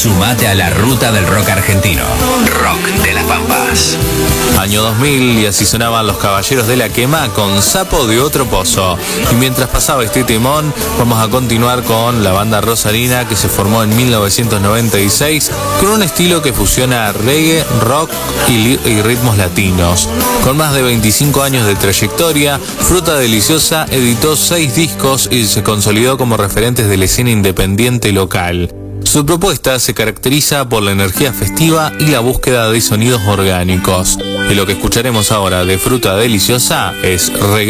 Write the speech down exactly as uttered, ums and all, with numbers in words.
Sumate a la ruta del rock argentino. Rock de las Pampas. Año dos mil y así sonaban Los Caballeros de la Quema con Sapo de Otro Pozo. Y mientras pasaba este timón, vamos a continuar con la banda Rosarina, que se formó en mil novecientos noventa y seis con un estilo que fusiona reggae, rock y, y ritmos latinos. Con más de veinticinco años de trayectoria, Fruta Deliciosa editó seis discos y se consolidó como referentes de la escena independiente local. Su propuesta se caracteriza por la energía festiva y la búsqueda de sonidos orgánicos. Y lo que escucharemos ahora de Fruta Deliciosa es reggae.